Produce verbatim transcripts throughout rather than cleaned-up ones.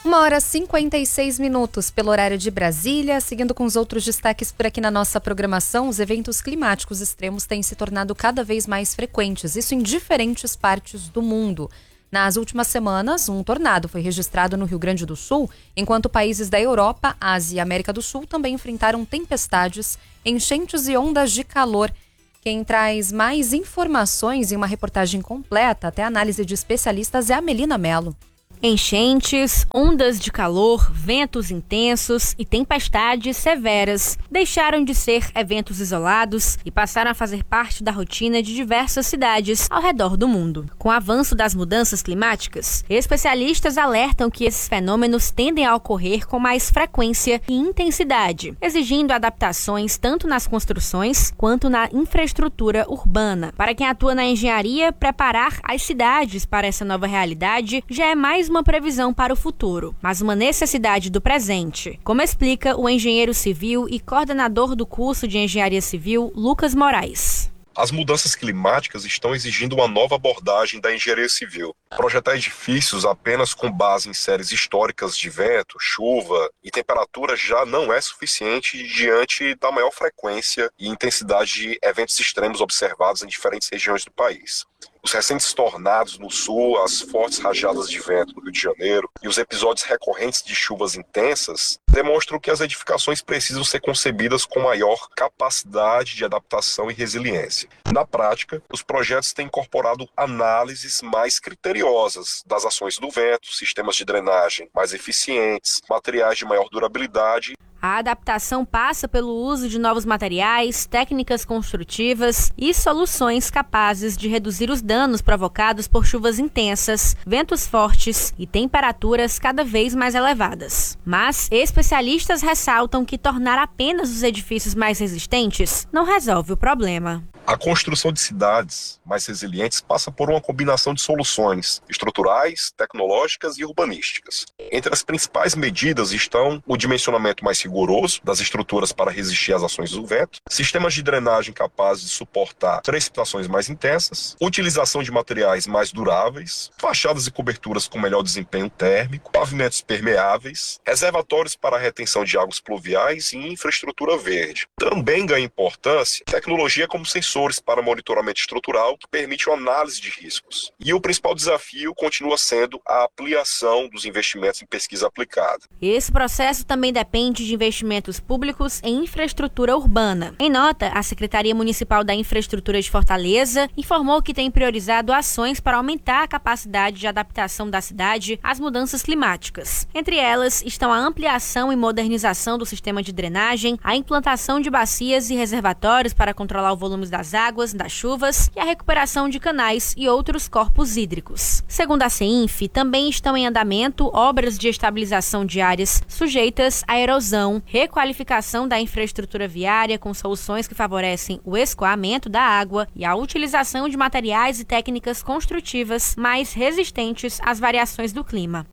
Uma hora e cinquenta e seis minutos pelo horário de Brasília. Seguindo com os outros destaques por aqui na nossa programação, os eventos climáticos extremos têm se tornado cada vez mais frequentes, isso em diferentes partes do mundo. Nas últimas semanas, um tornado foi registrado no Rio Grande do Sul, enquanto países da Europa, Ásia e América do Sul também enfrentaram tempestades, enchentes e ondas de calor. Quem traz mais informações em uma reportagem completa, até análise de especialistas, é a Melina Mello. Enchentes, ondas de calor, ventos intensos e tempestades severas deixaram de ser eventos isolados e passaram a fazer parte da rotina de diversas cidades ao redor do mundo. Com o avanço das mudanças climáticas, especialistas alertam que esses fenômenos tendem a ocorrer com mais frequência e intensidade, exigindo adaptações tanto nas construções quanto na infraestrutura urbana. Para quem atua na engenharia, preparar as cidades para essa nova realidade já é mais uma previsão para o futuro, mas uma necessidade do presente, como explica o engenheiro civil e coordenador do curso de engenharia civil, Lucas Moraes. As mudanças climáticas estão exigindo uma nova abordagem da engenharia civil. Projetar edifícios apenas com base em séries históricas de vento, chuva e temperatura já não é suficiente diante da maior frequência e intensidade de eventos extremos observados em diferentes regiões do país. Os recentes tornados no sul, as fortes rajadas de vento no Rio de Janeiro e os episódios recorrentes de chuvas intensas demonstram que as edificações precisam ser concebidas com maior capacidade de adaptação e resiliência. Na prática, os projetos têm incorporado análises mais criteriosas das ações do vento, sistemas de drenagem mais eficientes, materiais de maior durabilidade. A adaptação passa pelo uso de novos materiais, técnicas construtivas e soluções capazes de reduzir os danos provocados por chuvas intensas, ventos fortes e temperaturas cada vez mais elevadas. Mas especialistas ressaltam que tornar apenas os edifícios mais resistentes não resolve o problema. A construção de cidades mais resilientes passa por uma combinação de soluções estruturais, tecnológicas e urbanísticas. Entre as principais medidas estão o dimensionamento mais rigoroso das estruturas para resistir às ações do vento, sistemas de drenagem capazes de suportar precipitações mais intensas, utilização de materiais mais duráveis, fachadas e coberturas com melhor desempenho térmico, pavimentos permeáveis, reservatórios para a retenção de águas pluviais e infraestrutura verde. Também ganha importância tecnologia como sensores para monitoramento estrutural que permite uma análise de riscos. E o principal desafio continua sendo a ampliação dos investimentos em pesquisa aplicada. Esse processo também depende de investimentos públicos em infraestrutura urbana. Em nota, a Secretaria Municipal da Infraestrutura de Fortaleza informou que tem priorizado ações para aumentar a capacidade de adaptação da cidade às mudanças climáticas. Entre elas estão a ampliação e modernização do sistema de drenagem, a implantação de bacias e reservatórios para controlar o volume das águas, das chuvas e a recuperação de canais e outros corpos hídricos. Segundo a CEINF, também estão em andamento obras de estabilização de áreas sujeitas à erosão, requalificação da infraestrutura viária com soluções que favorecem o escoamento da água e a utilização de materiais e técnicas construtivas mais resistentes às variações do clima.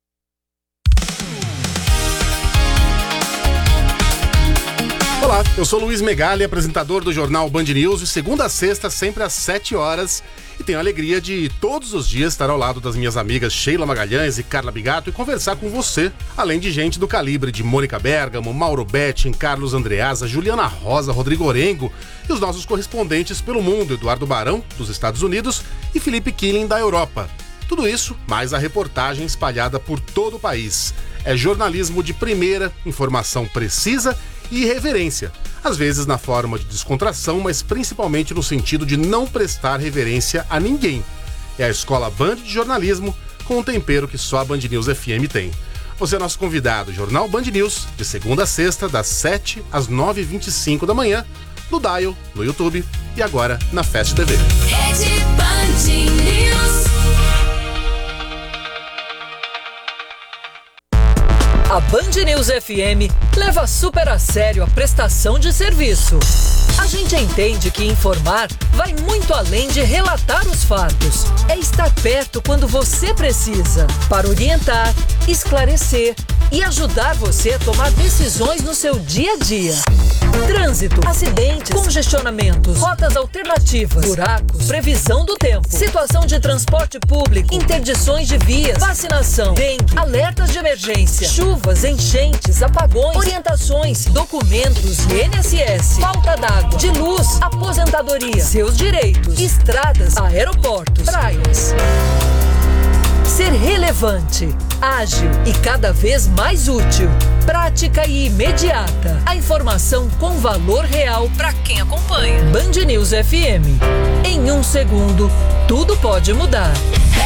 Olá, eu sou Luiz Megali, apresentador do jornal Band News, de segunda a sexta, sempre às sete horas, e tenho a alegria de todos os dias estar ao lado das minhas amigas Sheila Magalhães e Carla Bigato e conversar com você, além de gente do calibre de Mônica Bergamo, Mauro Betting, Carlos Andreasa, Juliana Rosa, Rodrigo Orengo e os nossos correspondentes pelo mundo, Eduardo Barão, dos Estados Unidos, e Felipe Killing, da Europa. Tudo isso, mais a reportagem espalhada por todo o país. É jornalismo de primeira, informação precisa e irreverência, às vezes na forma de descontração, mas principalmente no sentido de não prestar reverência a ninguém. É a Escola Band de Jornalismo, com um tempero que só a Band News F M tem. Você é nosso convidado, Jornal Band News, de segunda a sexta, das sete às nove e vinte e cinco da manhã, no Dial, no YouTube e agora na Fast T V. Rede Band News. A Band News F M leva super a sério a prestação de serviço. A gente entende que informar vai muito além de relatar os fatos. É estar perto quando você precisa, para orientar, esclarecer e ajudar você a tomar decisões no seu dia a dia. Trânsito, acidentes, congestionamentos, rotas alternativas, buracos, previsão do tempo, situação de transporte público, interdições de vias, vacinação, dengue, alertas de emergência, chuvas, enchentes, apagões, orientações, documentos, I N S S, falta d'água, de luz, aposentadoria, seus direitos, estradas, aeroportos, praias. Ser relevante, ágil e cada vez mais útil. Prática e imediata. A informação com valor real para quem acompanha. Band News F M. Em um segundo, tudo pode mudar.